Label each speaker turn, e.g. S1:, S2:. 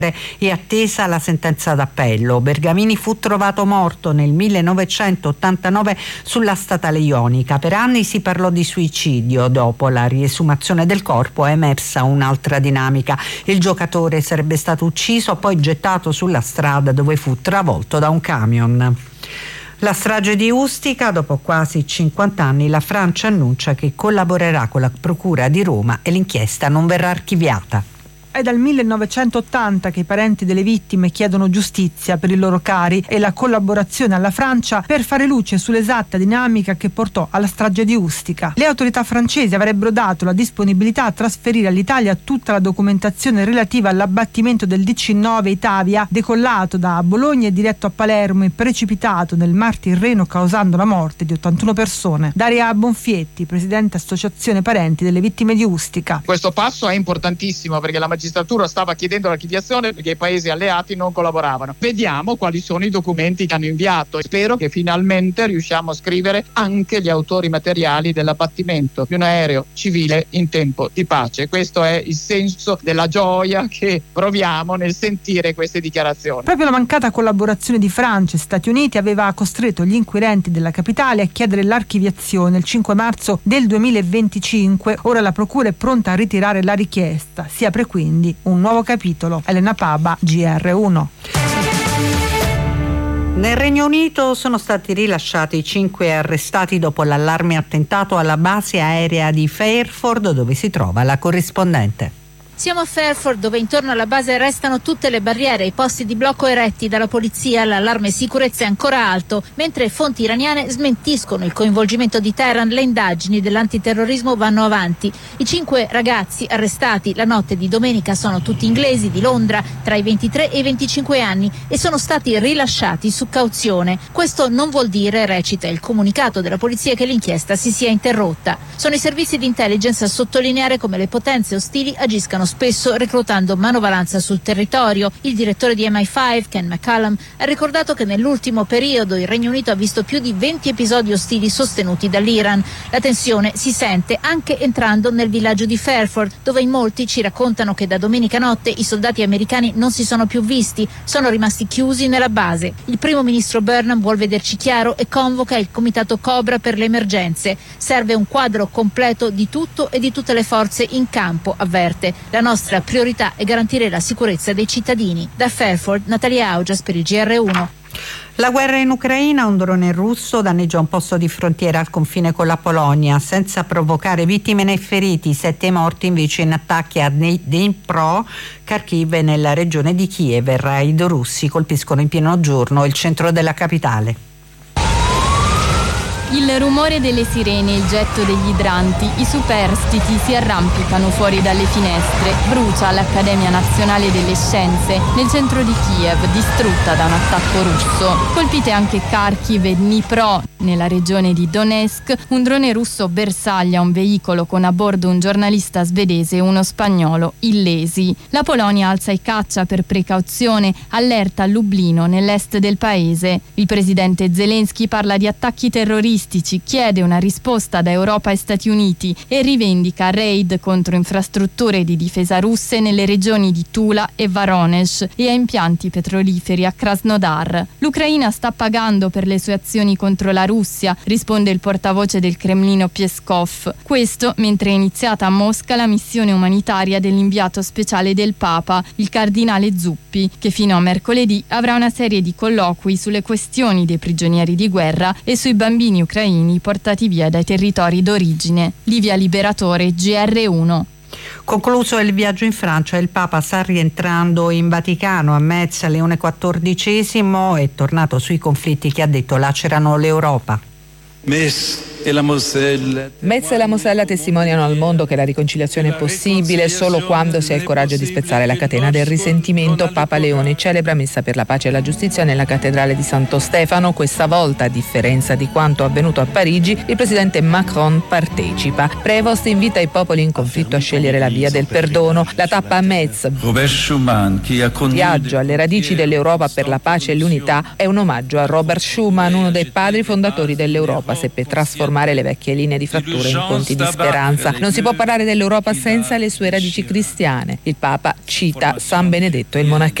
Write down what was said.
S1: è attesa la sentenza d'appello. Bergamini fu trovato morto nel 1989 sulla statale ionica. Per anni si parlò di suicidio. Dopo la riesumazione del corpo è emersa un'altra dinamica. Il giocatore sarebbe stato ucciso, poi gettato sulla strada dove fu travolto da un camion. La strage di Ustica, dopo quasi 50 anni, la Francia annuncia che collaborerà con la Procura di Roma e l'inchiesta non verrà archiviata.
S2: È dal 1980 che i parenti delle vittime chiedono giustizia per i loro cari e la collaborazione alla Francia per fare luce sull'esatta dinamica che portò alla strage di Ustica. Le autorità francesi avrebbero dato la disponibilità a trasferire all'Italia tutta la documentazione relativa all'abbattimento del DC-9 Itavia, decollato da Bologna e diretto a Palermo e precipitato nel Mar Tirreno causando la morte di 81 persone. Daria Bonfietti, presidente Associazione Parenti delle Vittime di Ustica.
S3: Questo passo è importantissimo perché la magistratura stava chiedendo l'archiviazione perché i paesi alleati non collaboravano. Vediamo quali sono i documenti che hanno inviato. Spero che finalmente riusciamo a scrivere anche gli autori materiali dell'abbattimento di un aereo civile in tempo di pace. Questo è il senso della gioia che proviamo nel sentire queste dichiarazioni.
S2: Proprio la mancata collaborazione di Francia e Stati Uniti aveva costretto gli inquirenti della capitale a chiedere l'archiviazione il 5 marzo del 2025. Ora la procura è pronta a ritirare la richiesta. Si apre quindi un nuovo capitolo. Elena Paba, GR1.
S1: Nel Regno Unito sono stati rilasciati 5 arrestati dopo l'allarme attentato alla base aerea di Fairford, dove si trova la corrispondente.
S4: Siamo a Fairford, dove intorno alla base restano tutte le barriere e i posti di blocco eretti dalla polizia. L'allarme sicurezza è ancora alto, mentre fonti iraniane smentiscono il coinvolgimento di Teheran. Le indagini dell'antiterrorismo vanno avanti. I 5 ragazzi arrestati la notte di domenica sono tutti inglesi di Londra, tra i 23 e i 25 anni, e sono stati rilasciati su cauzione. Questo non vuol dire, recita il comunicato della polizia, che l'inchiesta si sia interrotta. Sono i servizi di intelligence a sottolineare come le potenze ostili agiscano spesso reclutando manovalanza sul territorio. Il direttore di MI5, Ken McCallum, ha ricordato che nell'ultimo periodo il Regno Unito ha visto più di 20 episodi ostili sostenuti dall'Iran. La tensione si sente anche entrando nel villaggio di Fairford, dove in molti ci raccontano che da domenica notte i soldati americani non si sono più visti, sono rimasti chiusi nella base. Il primo ministro Burnham vuol vederci chiaro e convoca il comitato Cobra per le emergenze. Serve un quadro completo di tutto e di tutte le forze in campo, avverte. La nostra priorità è garantire la sicurezza dei cittadini. Da Fairford, Natalia Augias per il GR1.
S1: La guerra in Ucraina, un drone russo danneggia un posto di frontiera al confine con la Polonia senza provocare vittime né feriti. 7 morti invece in attacchi a Dnipro, Kharkiv e nella regione di Kiev. I raid russi colpiscono in pieno giorno il centro della capitale.
S5: Il rumore delle sirene, il getto degli idranti, i superstiti si arrampicano fuori dalle finestre. Brucia l'Accademia Nazionale delle Scienze nel centro di Kiev, distrutta da un attacco russo. Colpite anche Kharkiv e Dnipro. Nella regione di Donetsk, un drone russo bersaglia un veicolo con a bordo un giornalista svedese e uno spagnolo illesi. La Polonia alza i caccia per precauzione, allerta a Lublino, nell'est del paese. Il presidente Zelensky parla di attacchi terroristici, chiede una risposta da Europa e Stati Uniti e rivendica raid contro infrastrutture di difesa russe nelle regioni di Tula e Voronezh e a impianti petroliferi a Krasnodar. L'Ucraina sta pagando per le sue azioni contro la Russia, risponde il portavoce del Cremlino Peskov. Questo mentre è iniziata a Mosca la missione umanitaria dell'inviato speciale del Papa, il cardinale Zuppi, che fino a mercoledì avrà una serie di colloqui sulle questioni dei prigionieri di guerra e sui bambini ucraini portati via dai territori d'origine. Livia Liberatore, GR1.
S1: Concluso il viaggio in Francia, il Papa sta rientrando in Vaticano. A Metz Leone XIV è tornato sui conflitti che ha detto lacerano l'Europa.
S6: Metz e la Mosella
S7: testimoniano al mondo che la riconciliazione è possibile solo quando si ha il coraggio di spezzare la catena del risentimento. Papa Leone celebra messa per la pace e la giustizia nella cattedrale di Santo Stefano. Questa volta, a differenza di quanto avvenuto a Parigi, il presidente Macron partecipa. Prevost invita i popoli in conflitto a scegliere la via del perdono. La tappa a Metz, viaggio alle radici dell'Europa per la pace e l'unità, è un omaggio a Robert Schuman, uno dei padri fondatori dell'Europa. Seppe trasformare trasformare le vecchie linee di frattura in ponti di speranza. Non si può parlare dell'Europa senza le sue radici cristiane. Il Papa cita San Benedetto il Monachese.